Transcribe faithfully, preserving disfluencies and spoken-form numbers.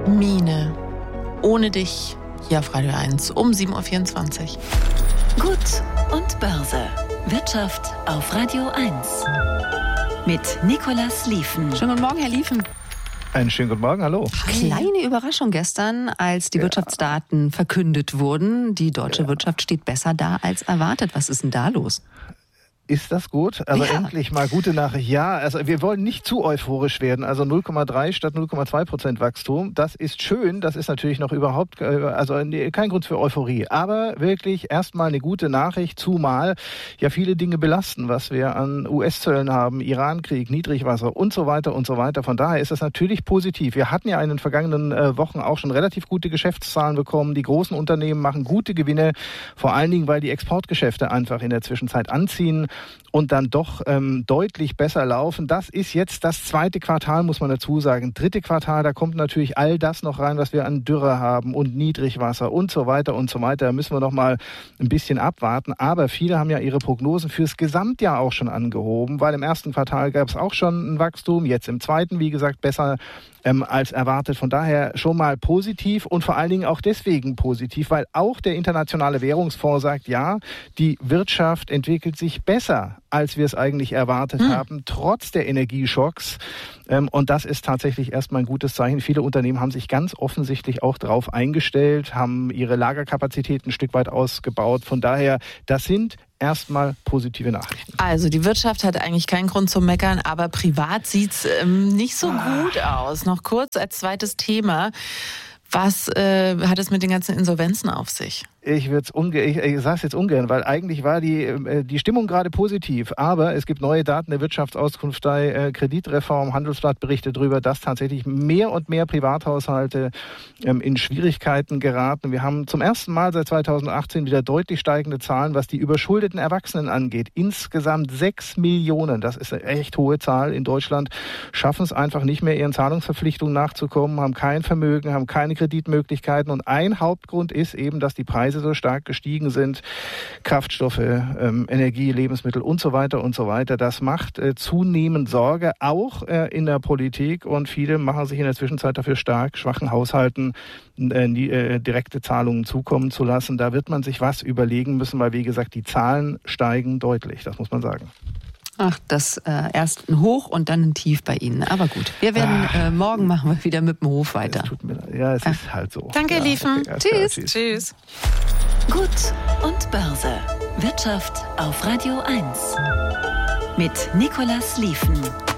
Mine. Ohne dich. Hier auf Radio eins um sieben Uhr vierundzwanzig. Gut und Börse. Wirtschaft auf Radio eins. Mit Nicolas Lieven. Schönen guten Morgen, Herr Lieven. Einen schönen guten Morgen, hallo. Kleine Überraschung gestern, als die ja. Wirtschaftsdaten verkündet wurden. Die deutsche ja. Wirtschaft steht besser da als erwartet. Was ist denn da los? Ist das gut? Aber ja. endlich mal gute Nachricht. Ja, also wir wollen nicht zu euphorisch werden. Also null Komma drei statt null Komma zwei Prozent Wachstum. Das ist schön. Das ist natürlich noch überhaupt, also kein Grund für Euphorie. Aber wirklich erstmal eine gute Nachricht, zumal ja viele Dinge belasten, was wir an U S-Zöllen haben, Iran-Krieg, Niedrigwasser und so weiter und so weiter. Von daher ist das natürlich positiv. Wir hatten ja in den vergangenen Wochen auch schon relativ gute Geschäftszahlen bekommen. Die großen Unternehmen machen gute Gewinne, vor allen Dingen, weil die Exportgeschäfte einfach in der Zwischenzeit anziehen und dann doch ähm, deutlich besser laufen. Das ist jetzt das zweite Quartal, muss man dazu sagen. Dritte Quartal, da kommt natürlich all das noch rein, was wir an Dürre haben und Niedrigwasser und so weiter und so weiter. Da müssen wir noch mal ein bisschen abwarten. Aber viele haben ja ihre Prognosen fürs Gesamtjahr auch schon angehoben, weil im ersten Quartal gab es auch schon ein Wachstum, jetzt im zweiten, wie gesagt, besser ähm, als erwartet. Von daher schon mal positiv und vor allen Dingen auch deswegen positiv, weil auch der Internationale Währungsfonds sagt, ja, die Wirtschaft entwickelt sich besser, als wir es eigentlich erwartet hm. haben, trotz der Energieschocks. Ähm, und das ist tatsächlich erstmal ein gutes Zeichen. Viele Unternehmen haben sich ganz offensichtlich auch darauf eingestellt, haben ihre Lagerkapazitäten ein Stück weit ausgebaut. Von daher, das sind erstmal positive Nachrichten. Also die Wirtschaft hat eigentlich keinen Grund zum Meckern, aber privat sieht es ähm, nicht so ah. gut aus. Noch kurz als zweites Thema. Was äh, hat es mit den ganzen Insolvenzen auf sich? Ich würde es unge- ich, ich sage es jetzt ungern, weil eigentlich war die äh, die Stimmung gerade positiv. Aber es gibt neue Daten der Wirtschaftsauskunftei, äh, Kreditreform, Handelsblatt berichtet darüber, dass tatsächlich mehr und mehr Privathaushalte ähm, in Schwierigkeiten geraten. Wir haben zum ersten Mal seit zweitausendachtzehn wieder deutlich steigende Zahlen, was die überschuldeten Erwachsenen angeht. Insgesamt sechs Millionen, das ist eine echt hohe Zahl in Deutschland, schaffen es einfach nicht mehr, ihren Zahlungsverpflichtungen nachzukommen, haben kein Vermögen, haben keine Kreditmöglichkeiten. Und ein Hauptgrund ist eben, dass die Preise so stark gestiegen sind. Kraftstoffe, ähm, Energie, Lebensmittel und so weiter und so weiter. Das macht äh, zunehmend Sorge, auch äh, in der Politik. Und viele machen sich in der Zwischenzeit dafür stark, schwachen Haushalten äh, die, äh, direkte Zahlungen zukommen zu lassen. Da wird man sich was überlegen müssen, weil, wie gesagt, die Zahlen steigen deutlich. Das muss man sagen. Ach, das äh, erst ein Hoch und dann ein Tief bei Ihnen. Aber gut, wir werden äh, morgen machen wir wieder mit dem Hof weiter. Es tut mir leid. Ja, es Ach. ist halt so. Danke, ja, Liefen. Okay, tschüss. Tschüss. Tschüss. Gut und Börse. Wirtschaft auf Radio eins. Mit Nicolas Lieven.